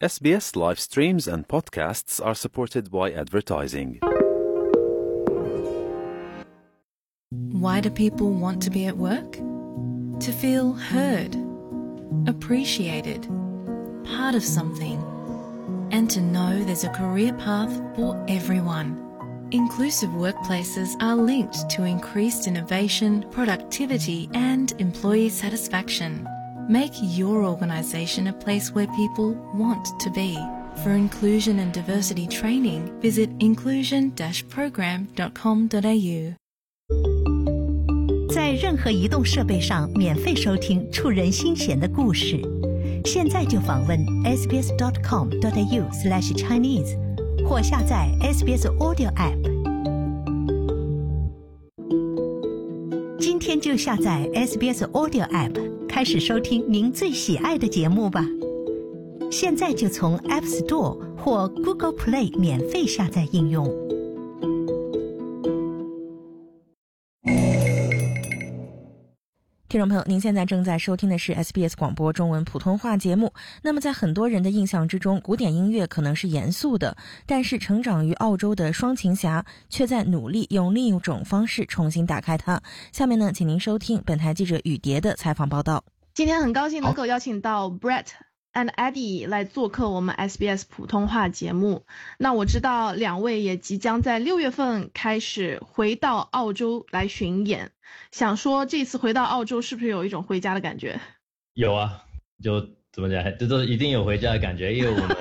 SBS live streams and podcasts are supported by advertising. Why do people want to be at work? To feel heard, appreciated, part of something, and to know there's a career path for everyone. Inclusive workplaces are linked to increased innovation, productivity, and employee satisfaction. Make your organisation a place where people want to be. For inclusion and diversity training, visit inclusion-program.com.au. 在任何移动设备上免费收听触人心弦的故事，现在就访问 sbs.com.au/chinese 或下载 SBS Audio App。今天就下载 SBS Audio App， 开始收听您最喜爱的节目吧。现在就从 App Store 或 Google Play 免费下载应用。 听众朋友，您现在正在收听的是 SBS 广播中文普通话节目。那么在很多人的印象之中，古典音乐可能是严肃的，但是成长于澳洲的双琴侠却在努力用另一种方式重新打开它。下面呢，请您收听本台记者雨蝶的采访报道。 今天很高兴能够邀请到 Brett and Eddie 来做客我们 SBS 普通话节目。那我知道两位也即将在6月份开始回到澳洲来巡演，想说这次回到澳洲是不是有一种回家的感觉？ 有啊，就怎么讲，这都一定有回家的感觉，因为我们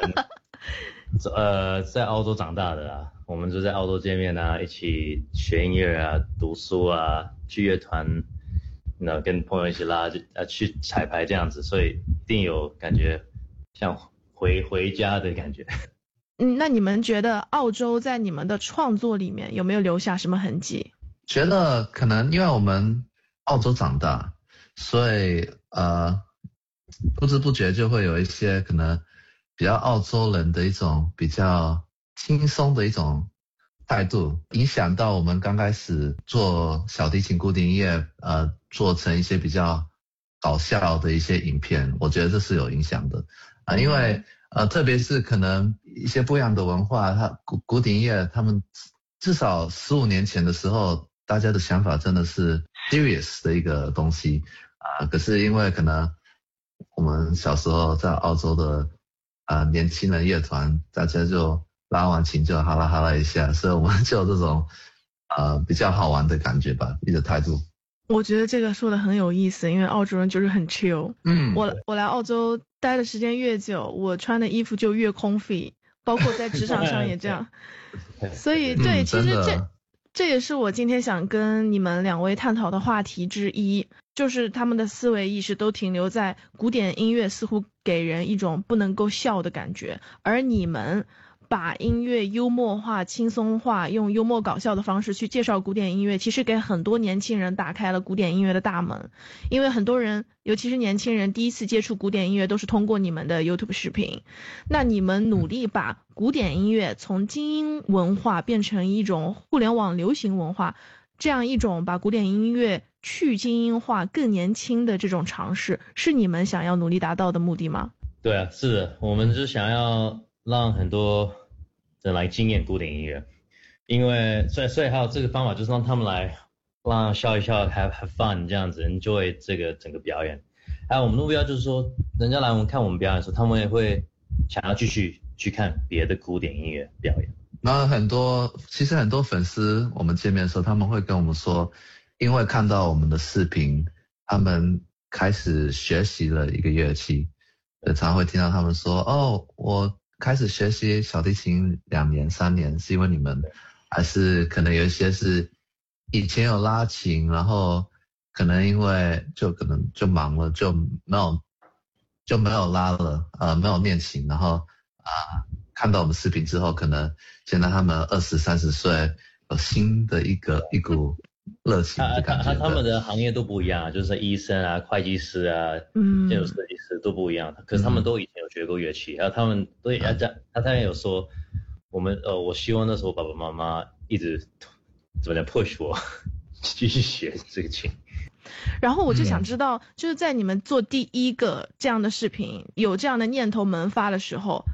在澳洲长大的啊，我们就在澳洲见面啊，一起学音乐啊，读书啊，去乐团，跟朋友一起去彩排这样子，所以一定有感觉像回家的感觉。 那你们觉得澳洲在你们的创作里面有没有留下什么痕迹？ 觉得可能因为我们澳洲长大，所以不知不觉就会有一些可能比较澳洲人的一种比较轻松的一种态度，影响到我们刚开始做小提琴古典音乐，做成一些比较搞笑的一些影片，我觉得这是有影响的因为特别是可能一些不一样的文化，它古典音乐他们至少15年前的时候，大家的想法真的是 serious 的一个东西可是因为可能我们小时候在澳洲的年轻人乐团，大家就拉完琴就哈拉哈拉一下，所以我们就有这种比较好玩的感觉吧，一个态度。 我觉得这个说的很有意思，因为澳洲人就是很 chill。我来澳洲待的时间越久，我穿的衣服就越comfy，包括在职场上也这样。所以对，其实这也是我今天想跟你们两位探讨的话题之一，就是他们的思维意识都停留在古典音乐似乎给人一种不能够笑的感觉，而你们把音乐幽默化、轻松化，用幽默搞笑的方式去介绍古典音乐，其实给很多年轻人打开了古典音乐的大门。因为很多人，尤其是年轻人，第一次接触古典音乐都是通过你们的 YouTube 视频。那你们努力把古典音乐从精英文化变成一种互联网流行文化，这样一种把古典音乐去精英化、更年轻的这种尝试，是你们想要努力达到的目的吗？ 对啊，是的，我们就想要让很多人来经验古典音乐，因为所以还有这个方法就是让他们来让笑一笑 have fun 这样子 enjoy 这个整个表演。还有我们的目标就是说，人家来我们看我们表演的时候，他们也会想要继续去看别的古典音乐表演。 那其实很多粉丝我们见面的时候，他们会跟我们说，因为看到我们的视频，他们开始学习了一个乐器，常常会听到他们说，我开始学习小提琴2年3年是因为你们，还是可能有一些是以前有拉琴，然后可能因为可能就忙了，就没有拉了，没有练琴，然后看到我们视频之后，可能现在他们20、30岁有新的一股热情的感觉。 他们的行业都不一样，就是医生啊、会计师啊、建筑设计师都不一样。可是他们都以前有学过乐器，然后他们都他也有说，我希望那时候爸爸妈妈一直怎么讲 push 我继续学这个琴。 然后我就想知道，就是在你们做第一个这样的视频，有这样的念头萌发的时候，